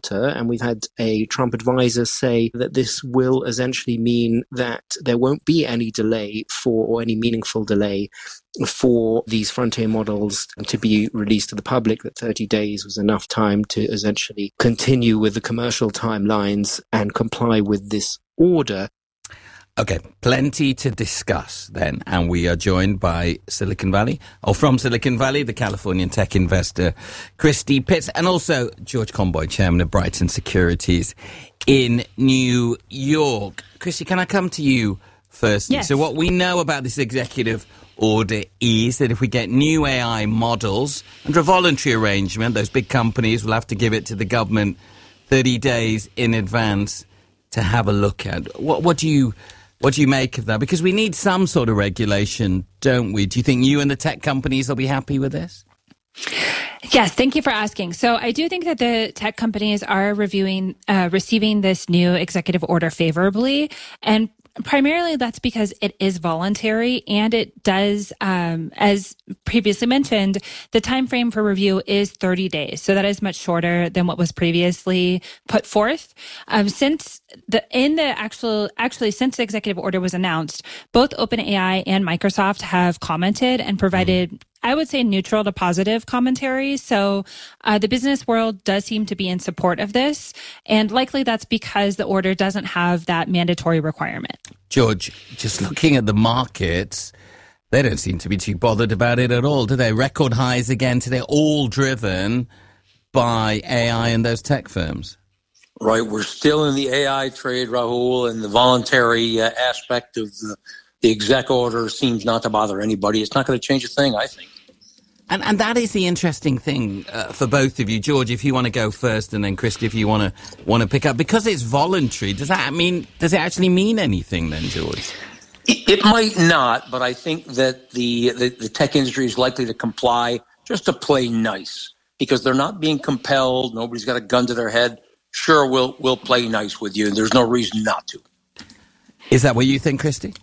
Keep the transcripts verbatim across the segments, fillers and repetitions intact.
chapter, and we've had a Trump advisor say that this will essentially mean that there won't be any delay for, or any meaningful delay for these frontier models to be released to the public, that thirty days was enough time to essentially continue with the commercial timelines and comply with this order. Okay, plenty to discuss then, and we are joined by Silicon Valley, or from Silicon Valley, the Californian tech investor Christy Pitts, and also George Comboy, chairman of Brighton Securities in New York. Christy, can I come to you first? Yes. So what we know about this executive order is that if we get new A I models under a voluntary arrangement, those big companies will have to give it to the government thirty days in advance to have a look at. What, what do you... What do you make of that? Because we need some sort of regulation, don't we? Do you think you and the tech companies will be happy with this? Yes, thank you for asking. So I do think that the tech companies are reviewing, uh, receiving this new executive order favorably. And primarily that's because it is voluntary, and it does, um, as previously mentioned, the time frame for review is thirty days. So that is much shorter than what was previously put forth. Um, since the in the actual actually since the executive order was announced, both OpenAI and Microsoft have commented and provided, mm. I would say, neutral to positive commentary. So uh, the business world does seem to be in support of this, and likely that's because the order doesn't have that mandatory requirement. George, just looking at the markets, they don't seem to be too bothered about it at all, do they? Record highs again today, all driven by A I and those tech firms. Right. We're still in the A I trade, Rahul, and the voluntary uh, aspect of the, the exec order seems not to bother anybody. It's not going to change a thing, I think. And and that is the interesting thing uh, for both of you. George, if you want to go first, and then Christy, if you want to want to pick up. Because it's voluntary, does that mean, does it actually mean anything then, George? It, it might not, but I think that the, the, the tech industry is likely to comply just to play nice, because they're not being compelled. Nobody's got a gun to their head. Sure, we'll we'll play nice with you. There's no reason not to. Is that what you think, Christy?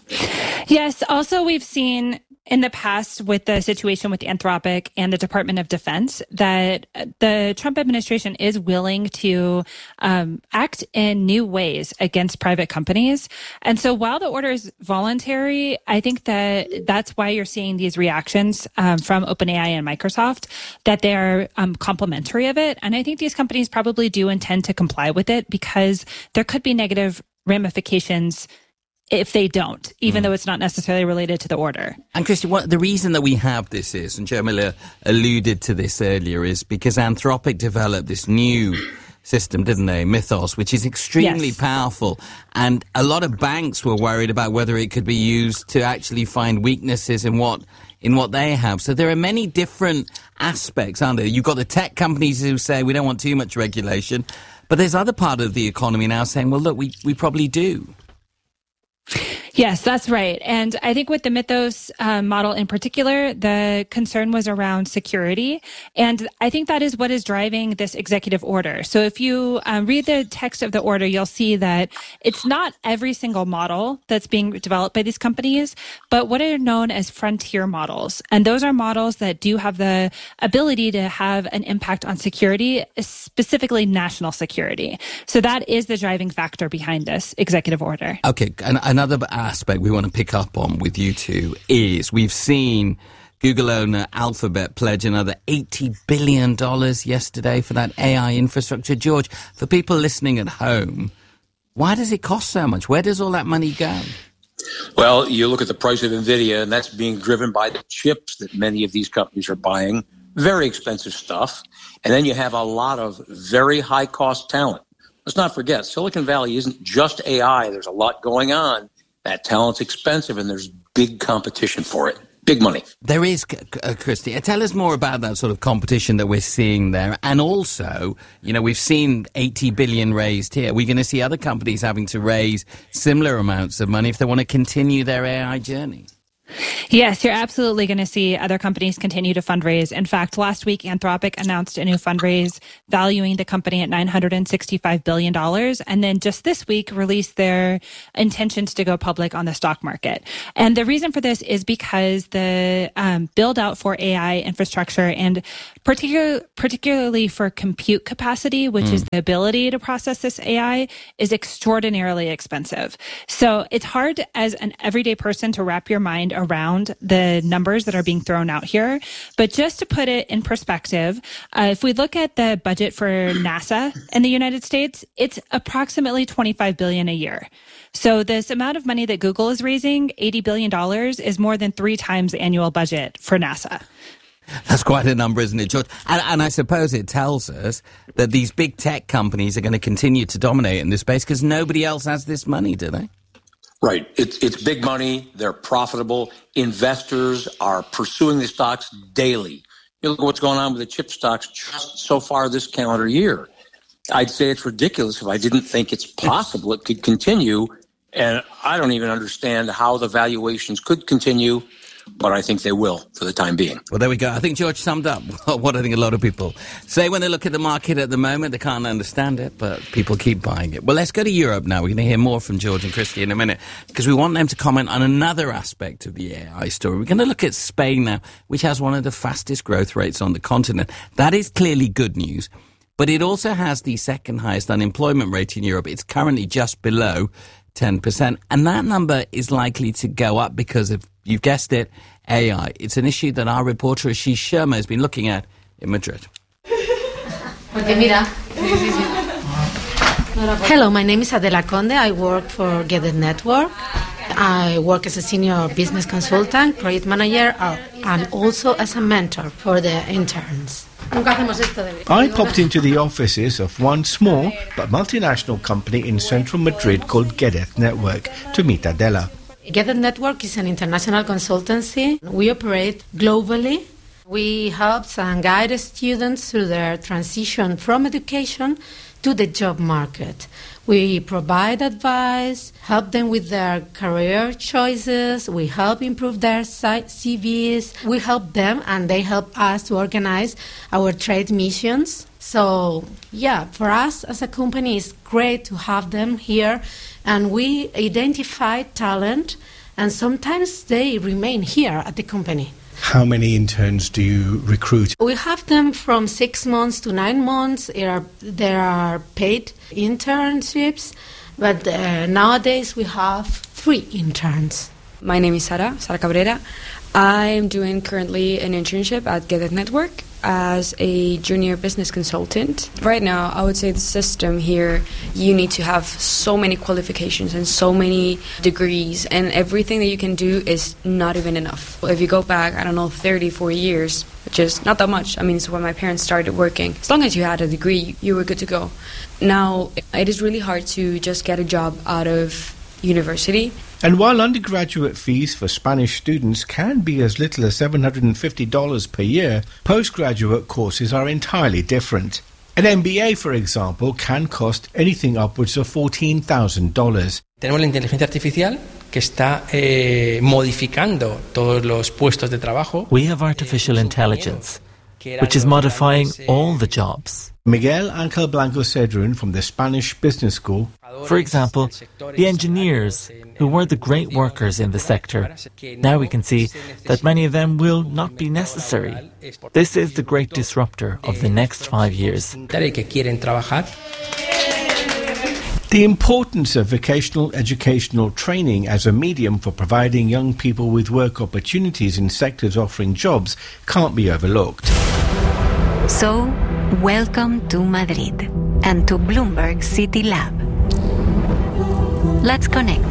Yes. Also, we've seen in the past with the situation with Anthropic and the Department of Defense that the Trump administration is willing to um, act in new ways against private companies. And so while the order is voluntary, I think that that's why you're seeing these reactions um, from OpenAI and Microsoft, that they're um, complimentary of it. And I think these companies probably do intend to comply with it, because there could be negative ramifications if they don't, even mm. though it's not necessarily related to the order. And Christy, what the reason that we have this is, and Joe Miller alluded to this earlier, is because Anthropic developed this new system, didn't they, Mythos, which is extremely yes. powerful. And a lot of banks were worried about whether it could be used to actually find weaknesses in what in what they have. So there are many different aspects, aren't there? You've got the tech companies who say we don't want too much regulation, but there's other part of the economy now saying, well, look, we, we probably do. Yes, that's right. And I think with the Mythos uh, model in particular, the concern was around security. And I think that is what is driving this executive order. So if you um, read the text of the order, you'll see that it's not every single model that's being developed by these companies, but what are known as frontier models. And those are models that do have the ability to have an impact on security, specifically national security. So that is the driving factor behind this executive order. Okay, and another aspect we want to pick up on with you two is we've seen Google owner Alphabet pledge another eighty billion dollars yesterday for that A I infrastructure. George, for people listening at home, why does it cost so much? Where does all that money go? Well, you look at the price of NVIDIA, and that's being driven by the chips that many of these companies are buying. Very expensive stuff. And then you have a lot of very high-cost talent. Let's not forget, Silicon Valley isn't just A I. There's a lot going on. That talent's expensive, and there's big competition for it. Big money. There is, uh, Christy. Tell us more about that sort of competition that we're seeing there. And also, you know, we've seen eighty billion dollars raised here. We're going to see other companies having to raise similar amounts of money if they want to continue their A I journey. Yes, you're absolutely going to see other companies continue to fundraise. In fact, last week, Anthropic announced a new fundraise valuing the company at nine hundred sixty-five billion dollars. And then just this week released their intentions to go public on the stock market. And the reason for this is because the um, build out for A I infrastructure and particular, particularly for compute capacity, which mm. is the ability to process this A I, is extraordinarily expensive. So it's hard as an everyday person to wrap your mind around the numbers that are being thrown out here. But just to put it in perspective, uh, if we look at the budget for NASA in the United States, it's approximately twenty-five billion dollars a year. So this amount of money that Google is raising, eighty billion dollars, is more than three times the annual budget for NASA. That's quite a number, isn't it, George? And, and I suppose it tells us that these big tech companies are going to continue to dominate in this space because nobody else has this money, do they? Right. It's, it's big money. They're profitable. Investors are pursuing the stocks daily. You look at what's going on with the chip stocks just so far this calendar year. I'd say it's ridiculous if I didn't think it's possible it could continue. And I don't even understand how the valuations could continue, but I think they will for the time being. Well, there we go. I think George summed up what I think a lot of people say when they look at the market at the moment. They can't understand it, but people keep buying it. Well, let's go to Europe now. We're going to hear more from George and Christy in a minute because we want them to comment on another aspect of the A I story. We're going to look at Spain now, which has one of the fastest growth rates on the continent. That is clearly good news, but it also has the second highest unemployment rate in Europe. It's currently just below ten percent, and that number is likely to go up because of, you've guessed it, A I. It's an issue that our reporter Ashish Sharma has been looking at in Madrid. Hello, my name is Adela Conde. I work for Get Network. I work as a senior business consultant, project manager, and also as a mentor for the interns. I popped into the offices of one small but multinational company in central Madrid called Gedeth Network to meet Adela. Gedeth Network is an international consultancy. We operate globally. We help and guide students through their transition from education to the job market. We provide advice, help them with their career choices, we help improve their C Vs, we help them and they help us to organize our trade missions. So, yeah, for us as a company, it's great to have them here, and we identify talent, and sometimes they remain here at the company. How many interns do you recruit? We have them from six months to nine months. There are, there are paid internships, but uh, nowadays we have three interns. My name is Sara, Sara Cabrera. I'm doing currently an internship at Gedeth Network as a junior business consultant. Right now, I would say the system here, you need to have so many qualifications and so many degrees, and everything that you can do is not even enough. If you go back, I don't know, thirty, forty years, which is not that much. I mean, it's when my parents started working. As long as you had a degree, you were good to go. Now, it is really hard to just get a job out of university. And while undergraduate fees for Spanish students can be as little as seven hundred fifty dollars per year, postgraduate courses are entirely different. An M B A, for example, can cost anything upwards of fourteen thousand dollars. Tenemos la inteligencia artificial que está eh, modificando todos los puestos de trabajo. We have artificial intelligence, which is modifying all the jobs. Miguel Ángel Blanco Cedrún from the Spanish Business School. For example, the engineers who were the great workers in the sector. Now we can see that many of them will not be necessary. This is the great disruptor of the next five years. The importance of vocational educational training as a medium for providing young people with work opportunities in sectors offering jobs can't be overlooked. So, welcome to Madrid and to Bloomberg City Lab. Let's connect.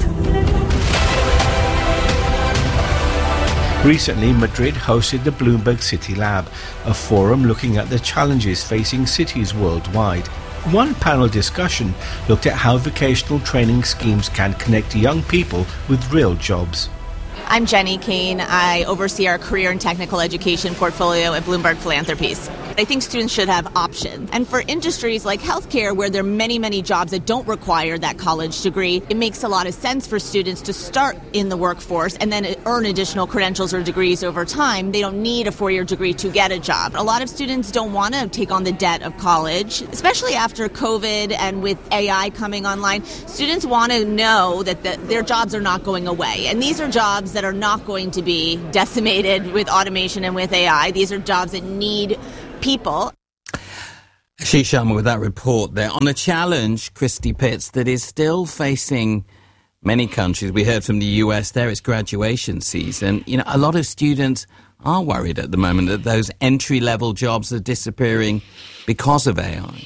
Recently, Madrid hosted the Bloomberg City Lab, a forum looking at the challenges facing cities worldwide. One panel discussion looked at how vocational training schemes can connect young people with real jobs. I'm Jenny Kane. I oversee our career and technical education portfolio at Bloomberg Philanthropies. I think students should have options. And for industries like healthcare, where there are many, many jobs that don't require that college degree, it makes a lot of sense for students to start in the workforce and then earn additional credentials or degrees over time. They don't need a four-year degree to get a job. A lot of students don't want to take on the debt of college, especially after COVID and with A I coming online. Students want to know that the, their jobs are not going away. And these are jobs that are not going to be decimated with automation and with A I. These are jobs that need people. Ashish Sharma with that report there on a challenge, Christy Pitts, that is still facing many countries. We heard from the U S there, it's graduation season. You know, a lot of students are worried at the moment that those entry-level jobs are disappearing because of A I.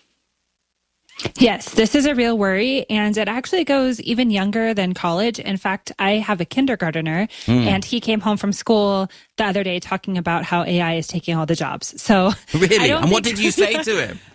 Yes, this is a real worry, and it actually goes even younger than college. In fact, I have a kindergartner, mm. and he came home from school the other day talking about how A I is taking all the jobs. So, really? And think... what did you say to him?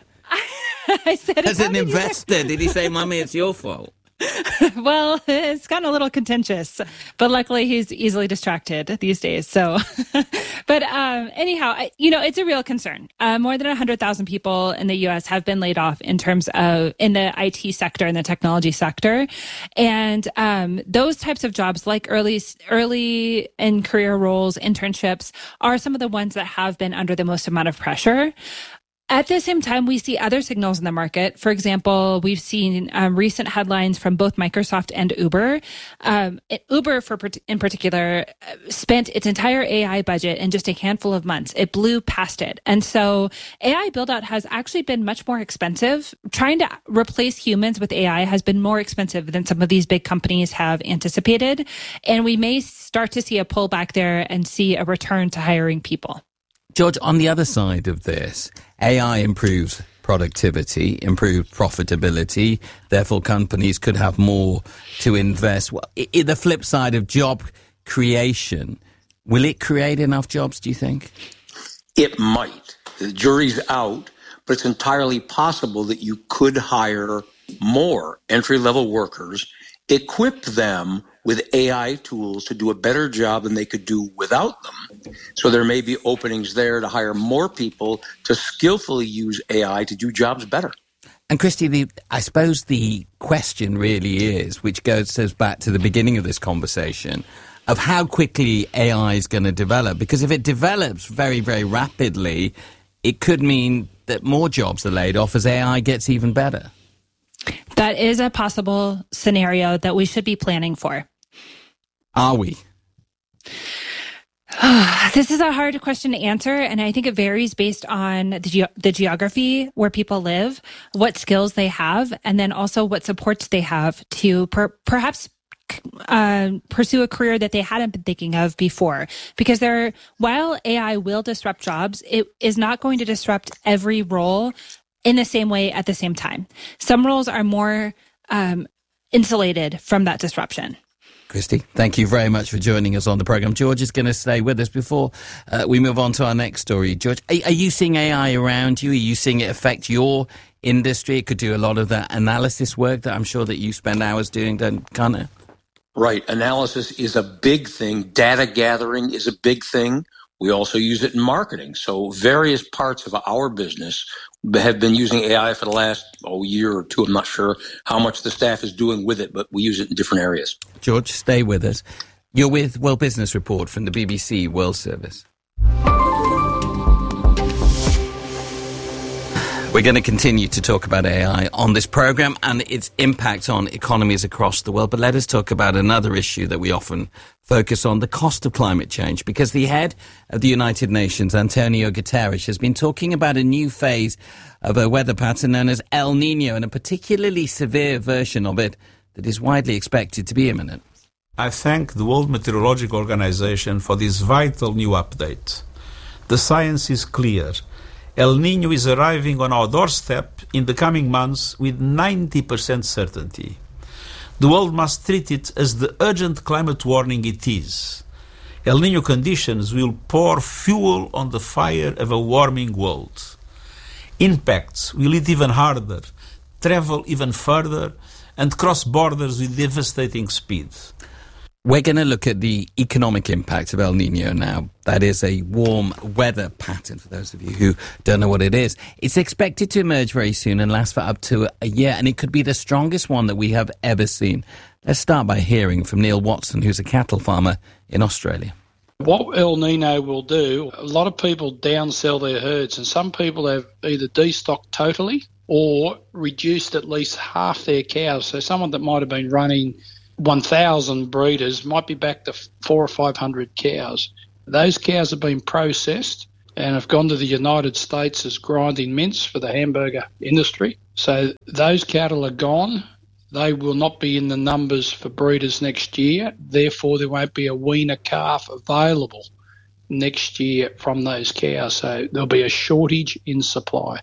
I said, as an investor, did he say, "Mummy, it's your fault"? Well, it's gotten a little contentious, but luckily he's easily distracted these days. So, but um, anyhow, I, you know, it's a real concern. Uh, more than one hundred thousand people in the U S have been laid off in terms of in the I T sector, in the technology sector. And um, those types of jobs, like early, early in career roles, internships, are some of the ones that have been under the most amount of pressure. At the same time, we see other signals in the market. For example, we've seen um, recent headlines from both Microsoft and Uber. Um, it, Uber, for in particular, spent its entire A I budget in just a handful of months. It blew past it. And so A I build-out has actually been much more expensive. Trying to replace humans with A I has been more expensive than some of these big companies have anticipated. And we may start to see a pullback there and see a return to hiring people. George, on the other side of this, A I improves productivity, improves profitability, therefore companies could have more to invest. Well, I- I- the flip side of job creation, will it create enough jobs, do you think? It might. The jury's out, but it's entirely possible that you could hire more entry-level workers, equip them with A I tools to do a better job than they could do without them. So there may be openings there to hire more people to skillfully use A I to do jobs better. And Christy, the, I suppose the question really is, which goes says back to the beginning of this conversation, of how quickly A I is going to develop. Because if it develops very, very rapidly, it could mean that more jobs are laid off as A I gets even better. That is a possible scenario that we should be planning for. Are we? This is a hard question to answer, and I think it varies based on the, ge- the geography where people live, what skills they have, and then also what supports they have to per- perhaps uh, pursue a career that they hadn't been thinking of before. Because there, while A I will disrupt jobs, it is not going to disrupt every role in the same way at the same time. Some roles are more um, insulated from that disruption. Christy, thank you very much for joining us on the program. George is going to stay with us before uh, we move on to our next story. George, are, are you seeing A I around you? Are you seeing it affect your industry? It could do a lot of that analysis work that I'm sure that you spend hours doing, don't, can't it? Right. Analysis is a big thing. Data gathering is a big thing. We also use it in marketing. So various parts of our business have been using A I for the last oh, year or two. I'm not sure how much the staff is doing with it, but we use it in different areas. George, stay with us. You're with World Business Report from the B B C World Service. We're going to continue to talk about A I on this program and its impact on economies across the world. But let us talk about another issue that we often focus on, the cost of climate change, because the head of the United Nations, Antonio Guterres, has been talking about a new phase of a weather pattern known as El Niño and a particularly severe version of it that is widely expected to be imminent. I thank the World Meteorological Organization for this vital new update. The science is clear. El Niño is arriving on our doorstep in the coming months with ninety percent certainty. The world must treat it as the urgent climate warning it is. El Niño conditions will pour fuel on the fire of a warming world. Impacts will hit even harder, travel even further, and cross borders with devastating speed. We're going to look at the economic impact of El Niño now. That is a warm weather pattern, for those of you who don't know what it is. It's expected to emerge very soon and last for up to a year, and it could be the strongest one that we have ever seen. Let's start by hearing from Neil Watson, who's a cattle farmer in Australia. What El Niño will do, a lot of people downsell their herds, and some people have either destocked totally or reduced at least half their cows. So someone that might have been running one thousand breeders might be back to four or five hundred cows. Those cows have been processed and have gone to the United States as grinding mince for the hamburger industry. So those cattle are gone. They will not be in the numbers for breeders next year. Therefore, there won't be a weaner calf available next year from those cows. So there'll be a shortage in supply.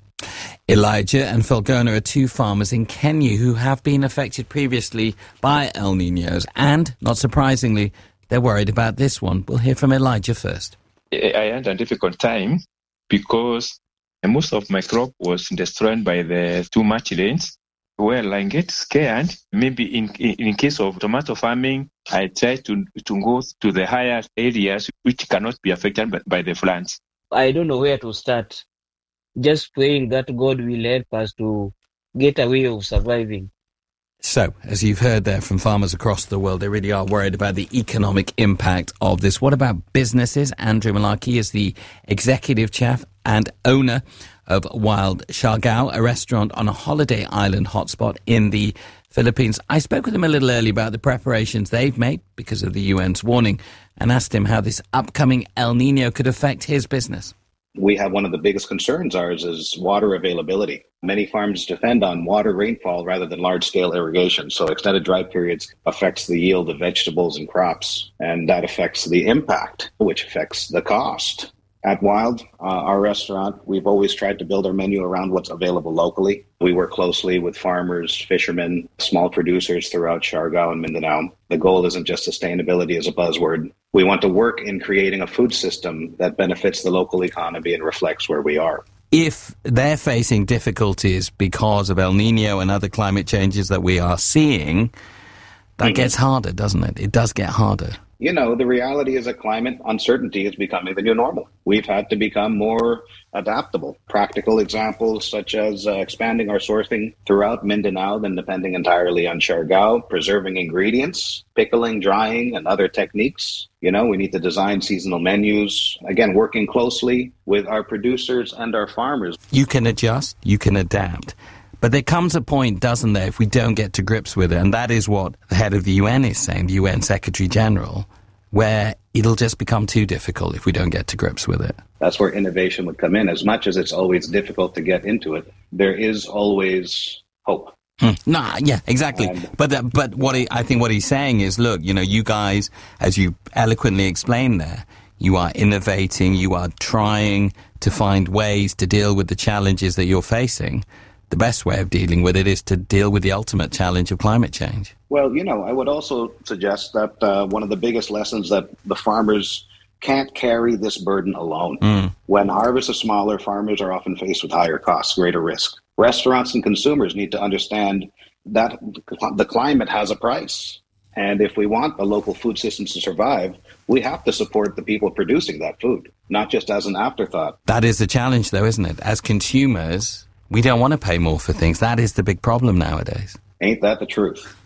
Elijah and Falgona are two farmers in Kenya who have been affected previously by El Niños. And, not surprisingly, they're worried about this one. We'll hear from Elijah first. I had a difficult time because most of my crop was destroyed by the too much rains. Well, I get scared. Maybe in, in in case of tomato farming, I try to to go to the higher areas which cannot be affected by, by the floods. I don't know where to start. Just praying that God will help us to get a way of surviving. So, as you've heard there from farmers across the world, they really are worried about the economic impact of this. What about businesses? Andrew Malaki is the executive chef and owner of Wild Siargao, a restaurant on a holiday island hotspot in the Philippines. I spoke with him a little earlier about the preparations they've made because of the U N's warning and asked him how this upcoming El Niño could affect his business. We have one of the biggest concerns ours is water availability. Many farms depend on water rainfall rather than large-scale irrigation. So extended dry periods affects the yield of vegetables and crops, and that affects the impact, which affects the cost. At Wild, uh, our restaurant, we've always tried to build our menu around what's available locally. We work closely with farmers, fishermen, small producers throughout Siargao and Mindanao. The goal isn't just sustainability as a buzzword. We want to work in creating a food system that benefits the local economy and reflects where we are. If they're facing difficulties because of El Niño and other climate changes that we are seeing, that mm-hmm. gets harder, doesn't it? It does get harder. You know, the reality is that climate uncertainty is becoming the new normal. We've had to become more adaptable. Practical examples such as uh, expanding our sourcing throughout Mindanao than depending entirely on Siargao, preserving ingredients, pickling, drying, and other techniques. You know, we need to design seasonal menus. Again, working closely with our producers and our farmers. You can adjust, you can adapt. But there comes a point, doesn't there, if we don't get to grips with it, and that is what the head of the U N is saying, the U N Secretary General, where it'll just become too difficult if we don't get to grips with it. That's where innovation would come in. As much as it's always difficult to get into it, there is always hope. Hmm. Nah, yeah, exactly. Um, but that, but what he, I think what he's saying is, look, you know, you guys, as you eloquently explained there, you are innovating, you are trying to find ways to deal with the challenges that you're facing. The best way of dealing with it is to deal with the ultimate challenge of climate change. Well, you know, I would also suggest that uh, one of the biggest lessons that the farmers can't carry this burden alone. Mm. When harvests are smaller, farmers are often faced with higher costs, greater risk. Restaurants and consumers need to understand that the climate has a price. And if we want the local food systems to survive, we have to support the people producing that food, not just as an afterthought. That is the challenge, though, isn't it? As consumers, we don't want to pay more for things. That is the big problem nowadays. Ain't that the truth?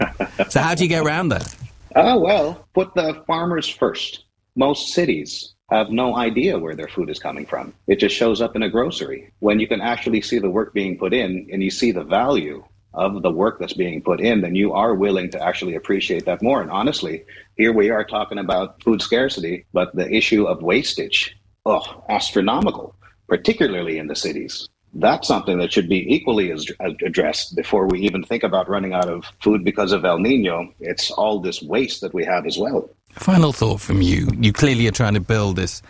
So how do you get around that? Oh, well, put the farmers first. Most cities have no idea where their food is coming from. It just shows up in a grocery. When you can actually see the work being put in and you see the value of the work that's being put in, then you are willing to actually appreciate that more. And honestly, here we are talking about food scarcity, but the issue of wastage, oh, astronomical, particularly in the cities. That's something that should be equally as addressed before we even think about running out of food because of El Niño. It's all this waste that we have as well. Final thought from you. You clearly are trying to build this,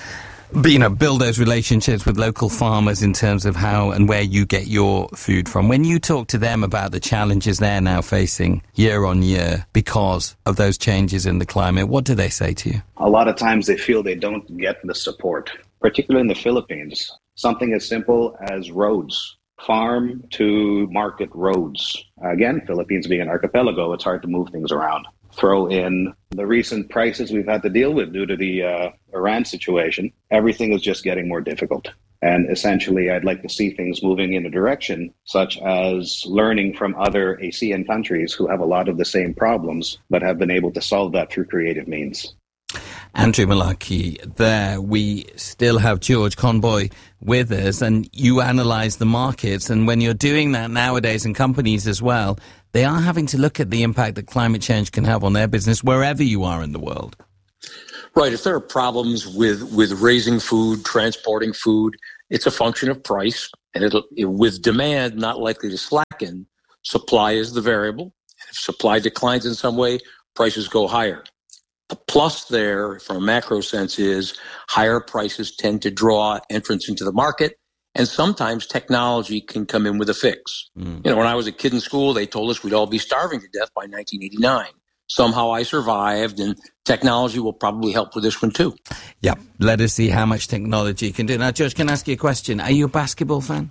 you know, build those relationships with local farmers in terms of how and where you get your food from. When you talk to them about the challenges they're now facing year on year because of those changes in the climate, what do they say to you? A lot of times they feel they don't get the support, particularly in the Philippines. Something as simple as roads, farm to market roads. Again, Philippines being an archipelago, it's hard to move things around. Throw in the recent prices we've had to deal with due to the uh, Iran situation. Everything is just getting more difficult. And essentially, I'd like to see things moving in a direction such as learning from other ASEAN countries who have a lot of the same problems, but have been able to solve that through creative means. Andrew Malaki there. We still have George Conboy with us, and you analyse the markets. And when you're doing that nowadays, and companies as well, they are having to look at the impact that climate change can have on their business wherever you are in the world. Right. If there are problems with, with raising food, transporting food, it's a function of price. And it'll, it, with demand not likely to slacken, supply is the variable. If supply declines in some way, prices go higher. The plus there, from a macro sense, is higher prices tend to draw entrants into the market. And sometimes technology can come in with a fix. Mm. You know, when I was a kid in school, they told us we'd all be starving to death by nineteen eighty-nine. Somehow I survived, and technology will probably help with this one too. Yeah, let us see how much technology can do. Now, George, can I ask you a question? Are you a basketball fan?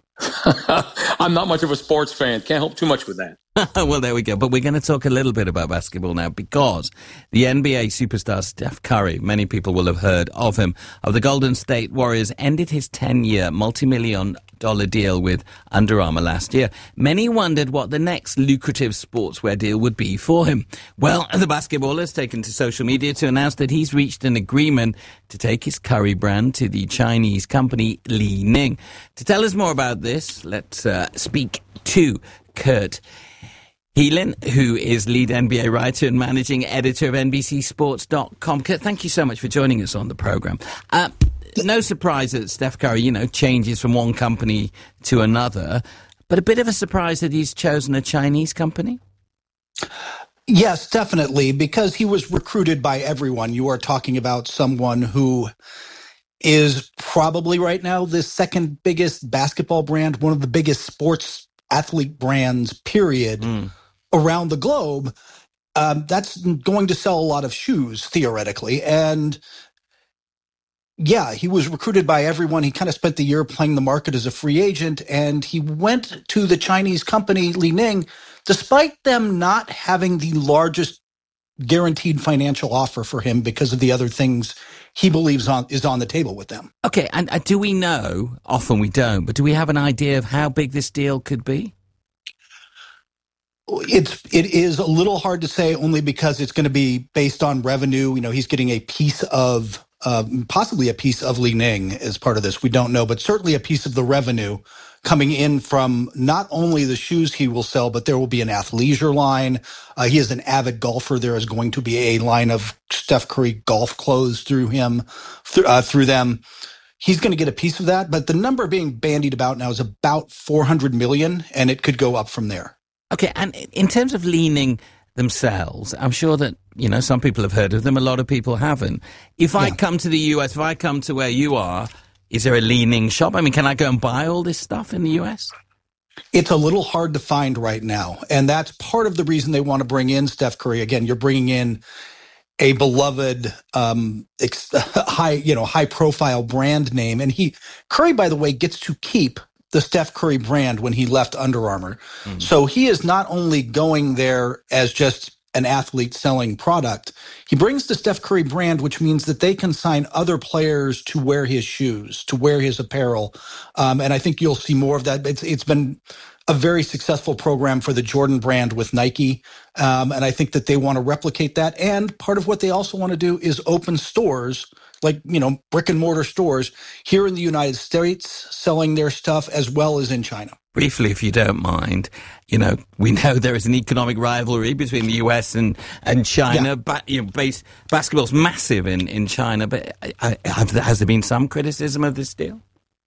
I'm not much of a sports fan. Can't help too much with that. Well, there we go. But we're going to talk a little bit about basketball now, because the N B A superstar Steph Curry, many people will have heard of him, of the Golden State Warriors, ended his ten-year multi-million dollar deal with Under Armour last year. Many wondered what the next lucrative sportswear deal would be for him. Well, the basketballer has taken to social media to announce that he's reached an agreement to take his Curry brand to the Chinese company Li Ning. To tell us more about this, let's uh, speak to Kurt Helin, who is lead N B A writer and managing editor of N B C Sports dot com. Kurt, thank you so much for joining us on the program. Uh, no surprise that Steph Curry, you know, changes from one company to another, but a bit of a surprise that he's chosen a Chinese company? Yes, definitely, because he was recruited by everyone. You are talking about someone who is probably right now the second biggest basketball brand, one of the biggest sports athlete brands, period, mm. around the globe. Um, that's going to sell a lot of shoes, theoretically. And yeah, he was recruited by everyone. He kind of spent the year playing the market as a free agent, and he went to the Chinese company Li Ning, despite them not having the largest guaranteed financial offer for him because of the other things he believes on is on the table with them. Okay, and uh, do we know, often we don't, but do we have an idea of how big this deal could be? It's it is a little hard to say, only because it's going to be based on revenue. You know, he's getting a piece of, uh, possibly a piece of Li Ning as part of this. We don't know, but certainly a piece of the revenue coming in from not only the shoes he will sell, but there will be an athleisure line. Uh, he is an avid golfer. There is going to be a line of Steph Curry golf clothes through him, th- uh, through them. He's going to get a piece of that, but the number being bandied about now is about four hundred million, and it could go up from there. Okay, and in terms of Li Ning themselves, I'm sure that, you know, some people have heard of them, a lot of people haven't. If I yeah. come to the U S, if I come to where you are, is there a Li Ning shop? I mean, can I go and buy all this stuff in the U S? It's a little hard to find right now, and that's part of the reason they want to bring in Steph Curry. Again, you're bringing in a beloved, um, ex- high, you know, high-profile brand name, and he Curry, by the way, gets to keep the Steph Curry brand when he left Under Armour. Mm-hmm. So he is not only going there as just an athlete selling product, he brings the Steph Curry brand, which means that they can sign other players to wear his shoes, to wear his apparel. Um, and I think you'll see more of that. It's It's been a very successful program for the Jordan brand with Nike. Um, and I think that they want to replicate that. And part of what they also want to do is open stores, like, you know, brick and mortar stores here in the United States, selling their stuff, as well as in China. Briefly, if you don't mind, you know, we know there is an economic rivalry between the U S and, and China. Yeah. But, you know, base, basketball's massive in, in China. But uh, have, has there been some criticism of this deal?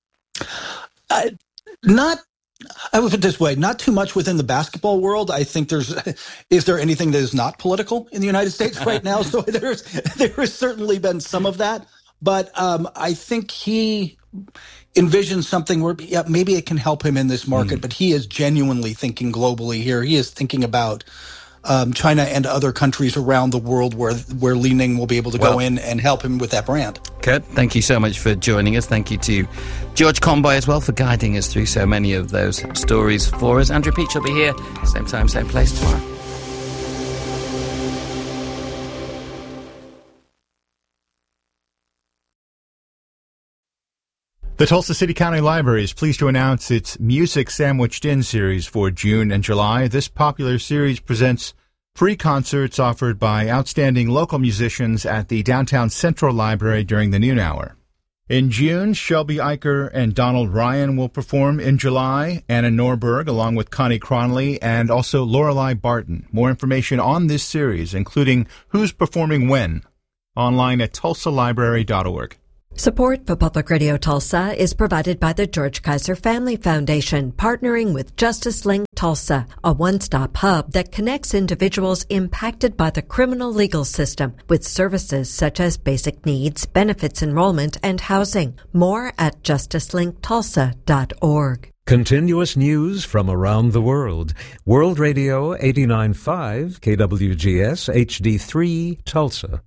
Uh, not. I would put it this way, not too much within the basketball world. I think there's, is there anything that is not political in the United States right now? So there's, there has certainly been some of that, but um, I think he envisions something where yeah, maybe it can help him in this market, mm. but he is genuinely thinking globally here. He is thinking about um, China and other countries around the world where, where Li Ning will be able to well, go in and help him with that brand. Kurt, thank you so much for joining us. Thank you to George Conboy as well for guiding us through so many of those stories for us. Andrew Peach will be here, same time, same place tomorrow. The Tulsa City County Library is pleased to announce its Music Sandwiched In series for June and July. This popular series presents free concerts offered by outstanding local musicians at the Downtown Central Library during the noon hour. In June, Shelby Eicher and Donald Ryan will perform. In July, Anna Norberg along with Connie Cronley and also Lorelei Barton. More information on this series, including who's performing when, online at tulsa library dot org. Support for Public Radio Tulsa is provided by the George Kaiser Family Foundation, partnering with Justice Link Tulsa, a one-stop hub that connects individuals impacted by the criminal legal system with services such as basic needs, benefits enrollment, and housing. More at justice link tulsa dot org. Continuous news from around the world. World Radio eighty-nine point five, K W G S H D three, Tulsa.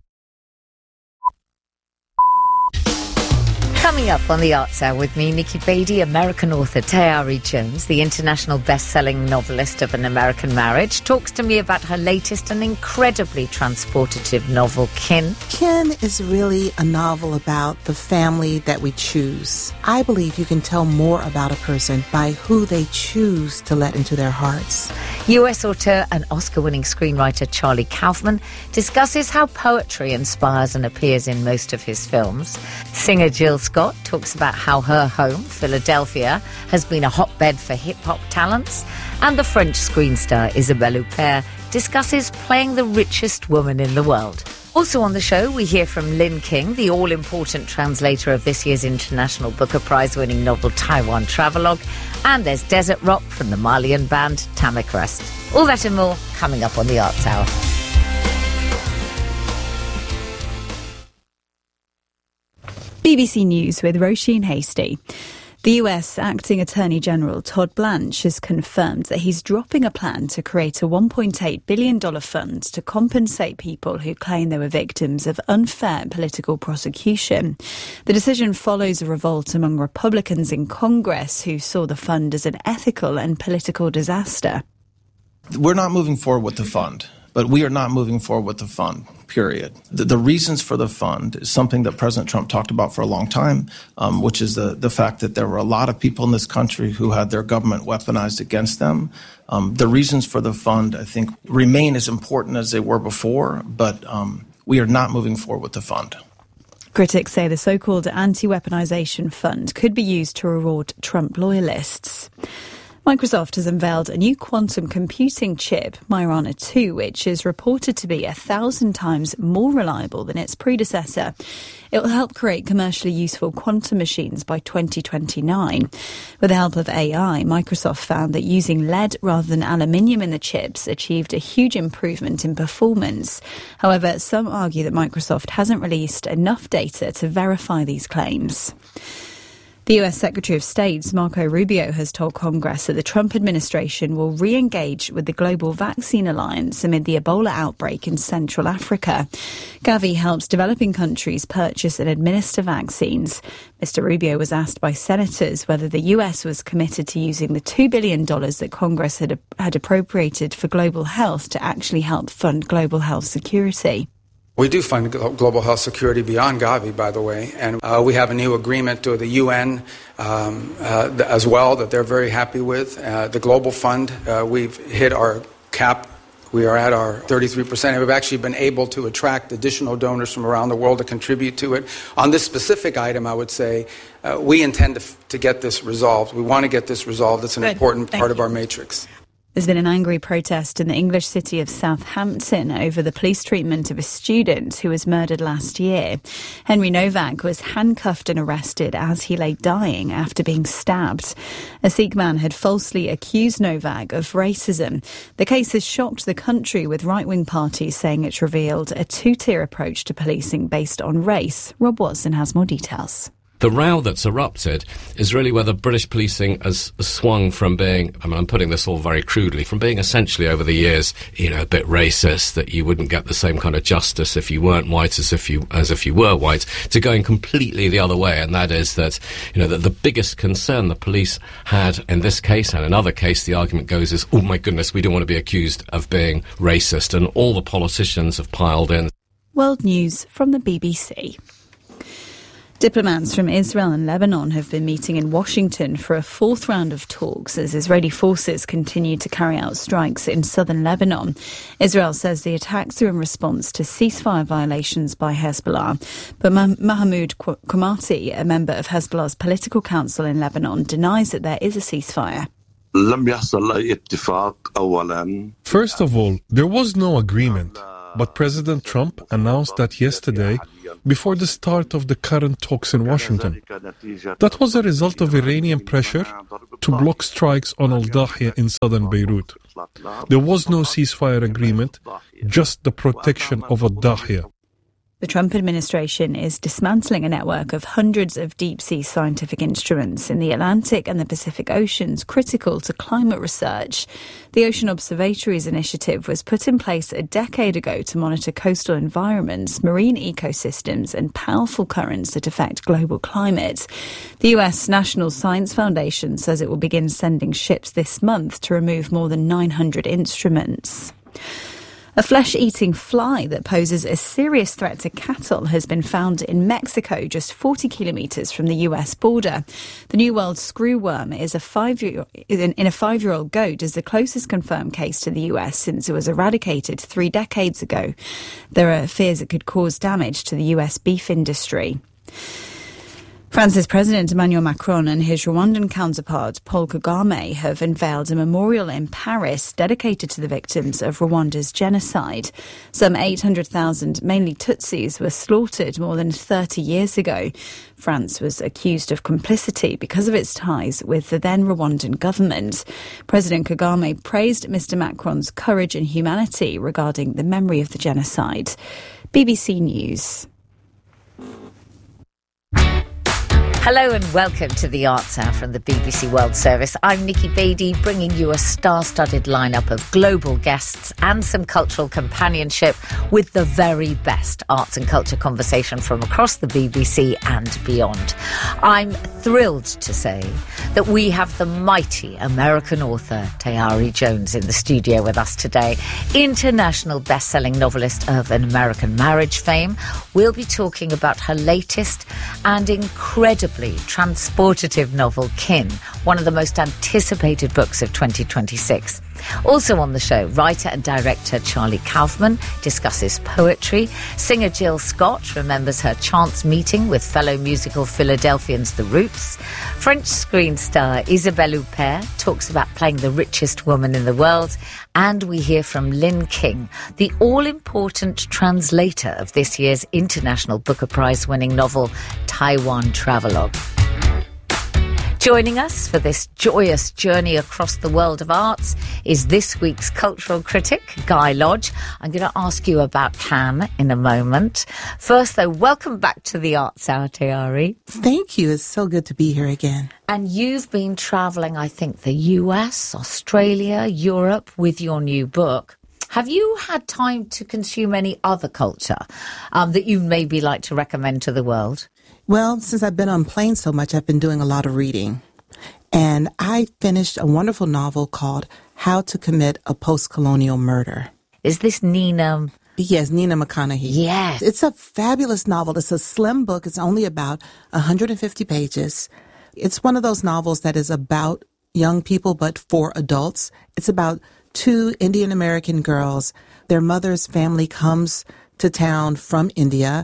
Coming up on the Arts Hour with me, Nikki Beatty, American author Tayari Jones, the international best-selling novelist of An American Marriage, talks to me about her latest and incredibly transportative novel, Kin. Kin is really a novel about the family that we choose. I believe you can tell more about a person by who they choose to let into their hearts. U S author and Oscar-winning screenwriter Charlie Kaufman discusses how poetry inspires and appears in most of his films. Singer Jill Scott talks about how her home, Philadelphia, has been a hotbed for hip-hop talents. And the French screen star Isabelle Huppert discusses playing the richest woman in the world. Also on the show, we hear from Lynn King, the all-important translator of this year's International Booker Prize-winning novel Taiwan Travelogue. And there's Desert Rock from the Malian band Tamik. All that and more coming up on the Arts Hour. B B C News with Roisin Hasty. The U S Acting Attorney General Todd Blanche has confirmed that he's dropping a plan to create a one point eight billion dollars fund to compensate people who claim they were victims of unfair political prosecution. The decision follows a revolt among Republicans in Congress who saw the fund as an ethical and political disaster. We're not moving forward with the fund, but we are not moving forward with the fund. Period. The, the reasons for the fund is something that President Trump talked about for a long time, um, which is the, the fact that there were a lot of people in this country who had their government weaponized against them. Um, the reasons for the fund, I think, remain as important as they were before, but um, we are not moving forward with the fund. Critics say the so-called anti-weaponization fund could be used to reward Trump loyalists. Microsoft has unveiled a new quantum computing chip, Mirana two, which is reported to be a thousand times more reliable than its predecessor. It will help create commercially useful quantum machines by twenty twenty-nine. With the help of A I, Microsoft found that using lead rather than aluminium in the chips achieved a huge improvement in performance. However, some argue that Microsoft hasn't released enough data to verify these claims. The U S Secretary of State, Marco Rubio, has told Congress that the Trump administration will re-engage with the Global Vaccine Alliance amid the Ebola outbreak in Central Africa. Gavi helps developing countries purchase and administer vaccines. Mister Rubio was asked by senators whether the U S was committed to using the two billion dollars that Congress had, had appropriated for global health to actually help fund global health security. We do fund global health security beyond Gavi, by the way, and uh, we have a new agreement with the U N um, uh, as well that they're very happy with. Uh, the Global Fund, uh, we've hit our cap. We are at our thirty-three percent, and we've actually been able to attract additional donors from around the world to contribute to it. On this specific item, I would say uh, we intend to, f- to get this resolved. We want to get this resolved. It's an Good. important Thank part you. of our matrix. There's been an angry protest in the English city of Southampton over the police treatment of a student who was murdered last year. Henry Novak was handcuffed and arrested as he lay dying after being stabbed. A Sikh man had falsely accused Novak of racism. The case has shocked the country, with right-wing parties saying it's revealed a two-tier approach to policing based on race. Rob Watson has more details. The row that's erupted is really where the British policing has swung from being, I mean, I'm putting this all very crudely, from being essentially over the years, you know, a bit racist, that you wouldn't get the same kind of justice if you weren't white as if you as if you were white, to going completely the other way, and that is that, you know, that the biggest concern the police had in this case and another case, the argument goes, is, oh my goodness, we don't want to be accused of being racist, and all the politicians have piled in. World News from the B B C. Diplomats from Israel and Lebanon have been meeting in Washington for a fourth round of talks as Israeli forces continue to carry out strikes in southern Lebanon. Israel says the attacks are in response to ceasefire violations by Hezbollah. But Mahmoud Komati, a member of Hezbollah's political council in Lebanon, denies that there is a ceasefire. First of all, there was no agreement. but President Trump announced that yesterday, before the start of the current talks in Washington. That was a result of Iranian pressure to block strikes on Al-Dahiya in southern Beirut. There was no ceasefire agreement, just the protection of Al-Dahiya. The Trump administration is dismantling a network of hundreds of deep-sea scientific instruments in the Atlantic and the Pacific Oceans critical to climate research. The Ocean Observatories Initiative was put in place a decade ago to monitor coastal environments, marine ecosystems and powerful currents that affect global climate. The U S National Science Foundation says it will begin sending ships this month to remove more than nine hundred instruments. A flesh-eating fly that poses a serious threat to cattle has been found in Mexico, just forty kilometres from the U S border. The New World screwworm is a five-year, in a five-year-old goat is the closest confirmed case to the U S since it was eradicated three decades ago. There are fears it could cause damage to the U S beef industry. France's President Emmanuel Macron and his Rwandan counterpart Paul Kagame have unveiled a memorial in Paris dedicated to the victims of Rwanda's genocide. Some eight hundred thousand, mainly Tutsis, were slaughtered more than thirty years ago. France was accused of complicity because of its ties with the then Rwandan government. President Kagame praised Mister Macron's courage and humanity regarding the memory of the genocide. B B C News. Hello and welcome to the Arts Hour from the B B C World Service. I'm Nikki Beattie, bringing you a star-studded lineup of global guests and some cultural companionship with the very best arts and culture conversation from across the B B C and beyond. I'm thrilled to say that we have the mighty American author Tayari Jones in the studio with us today. International best-selling novelist of An American Marriage fame. We'll be talking about her latest and incredible transportative novel, Kin, one of the most anticipated books of twenty twenty-six. Also on the show, writer and director Charlie Kaufman discusses poetry. Singer Jill Scott remembers her chance meeting with fellow musical Philadelphians The Roots. French screen star Isabelle Huppert talks about playing the richest woman in the world. And we hear from Lynn King, the all-important translator of this year's International Booker Prize-winning novel, Taiwan Travelogue. Joining us for this joyous journey across the world of arts is this week's cultural critic, Guy Lodge. I'm going to ask you about Cannes in a moment. First, though, welcome back to the Arts Hour, Tayari. Thank you. It's so good to be here again. And you've been travelling, I think, the U S, Australia, Europe with your new book. Have you had time to consume any other culture um, that you maybe like to recommend to the world? Well, since I've been on planes so much, I've been doing a lot of reading. And I finished a wonderful novel called How to Commit a Post-Colonial Murder. Is this Nina? Yes, Nina McConnaughey. Yes. It's a fabulous novel. It's a slim book. It's only about one hundred fifty pages. It's one of those novels that is about young people, but for adults. It's about two Indian American girls. Their mother's family comes to town from India,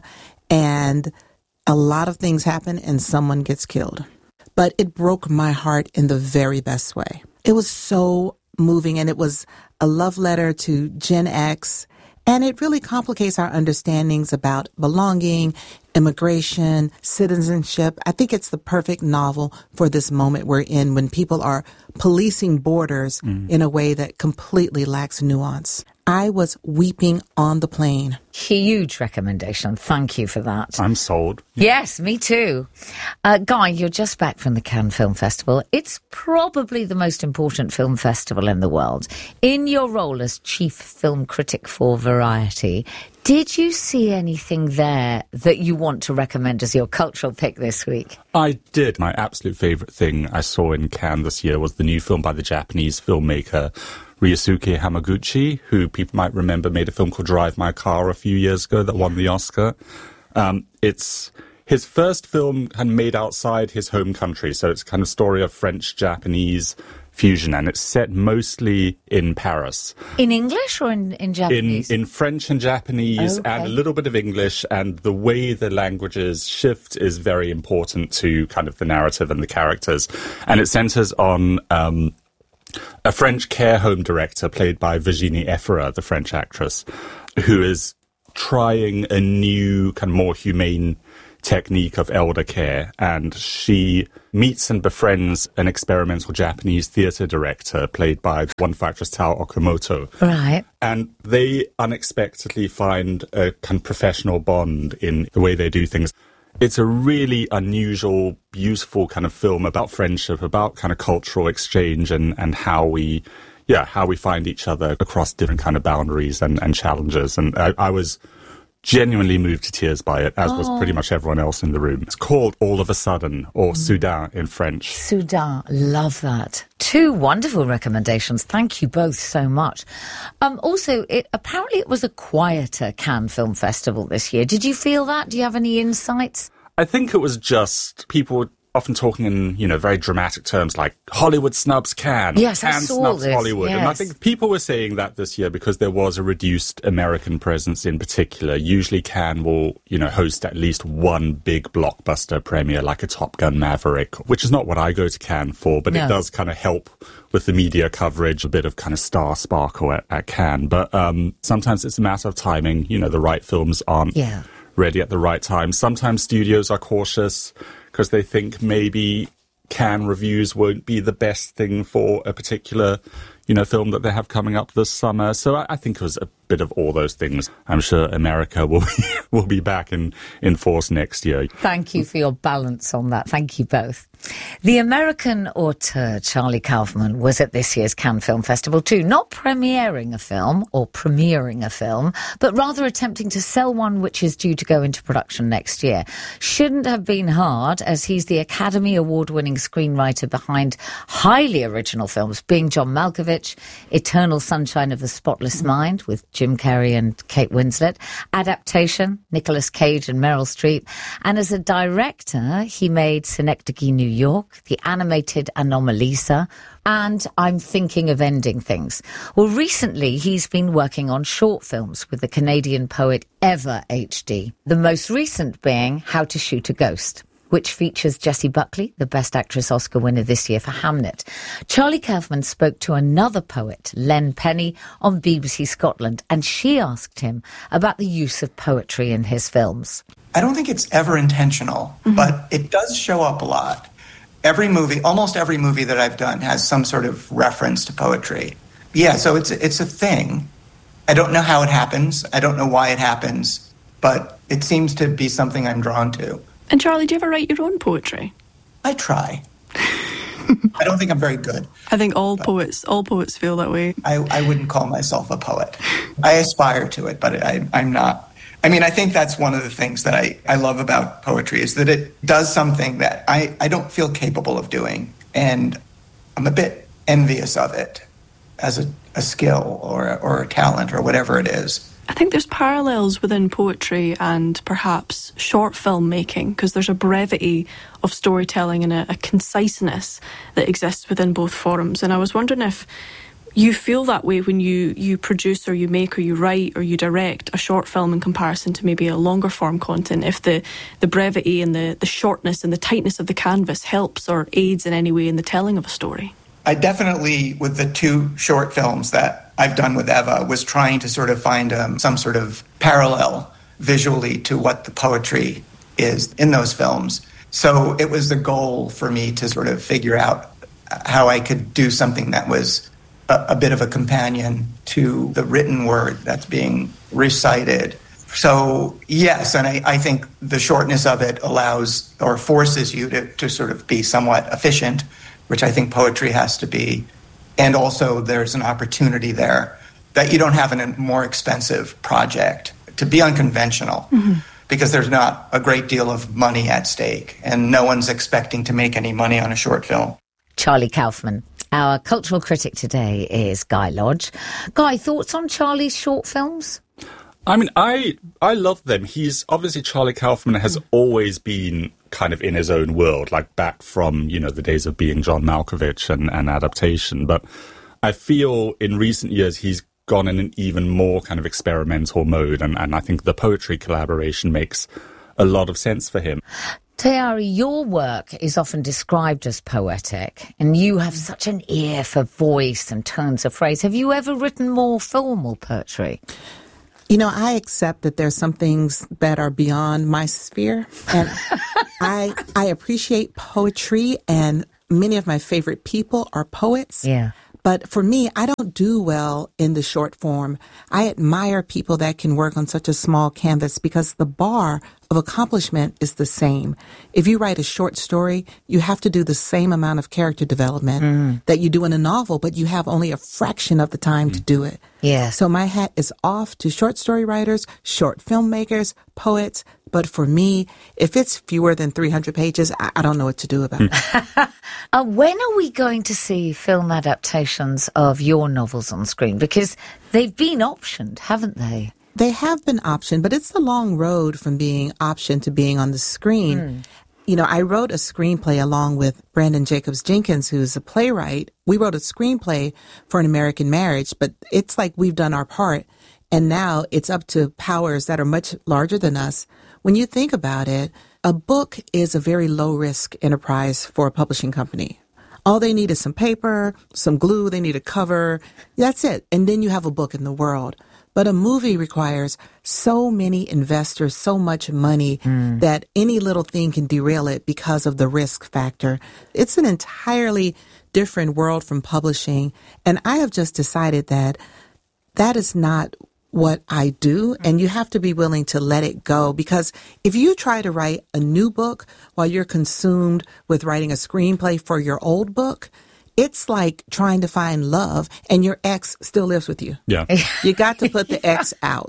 and a lot of things happen and someone gets killed. But it broke my heart in the very best way. It was so moving, and it was a love letter to Gen X, and it really complicates our understandings about belonging, immigration, citizenship. I think it's the perfect novel for this moment we're in when people are policing borders mm. in a way that completely lacks nuance. I was weeping on the plane. Huge recommendation. Thank you for that. I'm sold. Yes, me too. Uh, Guy, you're just back from the Cannes Film Festival. It's probably the most important film festival in the world. In your role as chief film critic for Variety, did you see anything there that you want to recommend as your cultural pick this week? I did. My absolute favourite thing I saw in Cannes this year was the new film by the Japanese filmmaker Ryosuke Hamaguchi, who people might remember made a film called Drive My Car a few years ago that won the Oscar. Um, it's his first film and made outside his home country, so it's kind of story of French-Japanese fusion, and it's set mostly in Paris. In English or in, in Japanese? In, in French and Japanese, okay. And a little bit of English, and the way the languages shift is very important to kind of the narrative and the characters. And it centers on um, a French care home director played by Virginie Efira, the French actress, who is trying a new, kind of more humane technique of elder care, and she meets and befriends an experimental Japanese theatre director played by wonderful actress Tao Okamoto. Right. And they unexpectedly find a kind of professional bond in the way they do things. It's a really unusual, beautiful kind of film about friendship, about kind of cultural exchange and, and how we, yeah, how we find each other across different kind of boundaries and, and challenges. And I, I was genuinely moved to tears by it, as oh. was pretty much everyone else in the room. It's called All of a Sudden, or mm. Soudain in French. Soudain, love that. Two wonderful recommendations. Thank you both so much. Um, also, it apparently it was a quieter Cannes Film Festival this year. Did you feel that? Do you have any insights? I think it was just people often talking in, you know, very dramatic terms like Hollywood snubs Cannes, yes, Cannes I saw snubs this. Hollywood. Yes. And I think people were saying that this year because there was a reduced American presence in particular. Usually Cannes will, you know, host at least one big blockbuster premiere like a Top Gun Maverick, which is not what I go to Cannes for, but no. It does kind of help with the media coverage, a bit of kind of star sparkle at, at Cannes. But um, sometimes it's a matter of timing. You know, the right films aren't yeah. ready at the right time. Sometimes studios are cautious because they think maybe Cannes reviews won't be the best thing for a particular, you know, film that they have coming up this summer. So I, I think it was a bit of all those things. I'm sure America will be, will be back in, in force next year. Thank you for your balance on that. Thank you both. The American auteur Charlie Kaufman was at this year's Cannes Film Festival too, not premiering a film or premiering a film, but rather attempting to sell one which is due to go into production next year. Shouldn't have been hard, as he's the Academy Award-winning screenwriter behind highly original films, being John Malkovich, Eternal Sunshine of the Spotless Mind with Jim Carrey and Kate Winslet, Adaptation, Nicolas Cage and Meryl Streep, and as a director, he made Synecdoche, New York, the animated Anomalisa, and I'm Thinking of Ending Things. Well, recently he's been working on short films with the Canadian poet Eva H D, the most recent being How to Shoot a Ghost, which features Jessie Buckley, the Best Actress Oscar winner this year for Hamnet. Charlie Kaufman spoke to another poet, Len Penny, on B B C Scotland, and she asked him about the use of poetry in his films. I don't think it's ever intentional, mm-hmm. but it does show up a lot. Every movie, almost every movie that I've done has some sort of reference to poetry. Yeah, so it's it's a thing. I don't know how it happens. I don't know why it happens, but it seems to be something I'm drawn to. And Charlie, do you ever write your own poetry? I try. I don't think I'm very good. I think all poets, all poets feel that way. I, I wouldn't call myself a poet. I aspire to it, but I, I'm not. I mean, I think that's one of the things that I, I love about poetry is that it does something that I, I don't feel capable of doing. And I'm a bit envious of it as a, a skill or, or a talent or whatever it is. I think there's parallels within poetry and perhaps short film making, because there's a brevity of storytelling and a, a conciseness that exists within both forms. And I was wondering if you feel that way when you, you produce or you make or you write or you direct a short film in comparison to maybe a longer form content, if the, the brevity and the, the shortness and the tightness of the canvas helps or aids in any way in the telling of a story. I definitely, with the two short films that I've done with Eva, was trying to sort of find um, some sort of parallel visually to what the poetry is in those films. So it was the goal for me to sort of figure out how I could do something that was a, a bit of a companion to the written word that's being recited. So, yes, and I, I think the shortness of it allows or forces you to, to sort of be somewhat efficient, which I think poetry has to be. And also there's an opportunity there that you don't have in a more expensive project to be unconventional, mm-hmm. because there's not a great deal of money at stake and no one's expecting to make any money on a short film. Charlie Kaufman. Our cultural critic today is Guy Lodge. Guy, thoughts on Charlie's short films? I mean, I I love them. He's obviously, Charlie Kaufman has always been kind of in his own world, like back from, you know, the days of being John Malkovich and, and Adaptation. But I feel in recent years he's gone in an even more kind of experimental mode. And, and I think the poetry collaboration makes a lot of sense for him. Tayari, your work is often described as poetic, and you have such an ear for voice and turns of phrase. Have you ever written more formal poetry? You know, I accept that there's some things that are beyond my sphere, and I I appreciate poetry, and many of my favorite people are poets. Yeah. But for me, I don't do well in the short form. I admire people that can work on such a small canvas because the bar of accomplishment is the same. If you write a short story, you have to do the same amount of character development mm. that you do in a novel, but you have only a fraction of the time mm. to do it. Yeah. So my hat is off to short story writers, short filmmakers, poets. But for me, if it's fewer than three hundred pages, I, I don't know what to do about it. uh, when are we going to see film adaptations of your novels on screen? Because they've been optioned, haven't they? They have been optioned, but it's a long road from being optioned to being on the screen. Mm. You know, I wrote a screenplay along with Brandon Jacobs Jenkins, who's a playwright. We wrote a screenplay for An American Marriage, but it's like we've done our part. And now it's up to powers that are much larger than us. When you think about it, a book is a very low-risk enterprise for a publishing company. All they need is some paper, some glue, they need a cover. That's it. And then you have a book in the world. But a movie requires so many investors, so much money mm. that any little thing can derail it because of the risk factor. It's an entirely different world from publishing. And I have just decided that that is not what I do, and you have to be willing to let it go, because if you try to write a new book while you're consumed with writing a screenplay for your old book, it's like trying to find love and your ex still lives with you. Yeah. You got to put the ex out.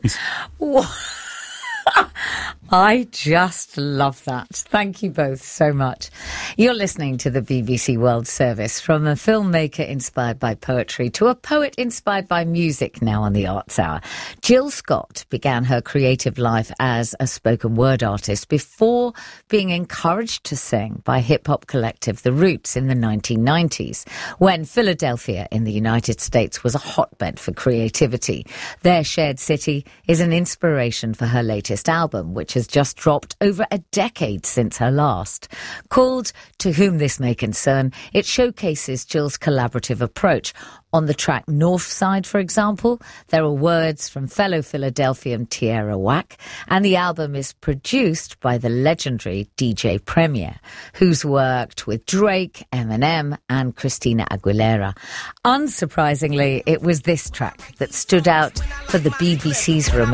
I just love that. Thank you both so much. You're listening to the B B C World Service, from a filmmaker inspired by poetry to a poet inspired by music, now on the Arts Hour. Jill Scott began her creative life as a spoken word artist before being encouraged to sing by hip-hop collective The Roots in the nineteen nineties, when Philadelphia in the United States was a hotbed for creativity. Their shared city is an inspiration for her latest album, which has just dropped over a decade since her last. Called To Whom This May Concern, it showcases Jill's collaborative approach. On the track North Side, for example, there are words from fellow Philadelphian Tierra Whack, and the album is produced by the legendary D J Premier, who's worked with Drake, Eminem and Christina Aguilera. Unsurprisingly, it was this track that stood out for the B B C's remote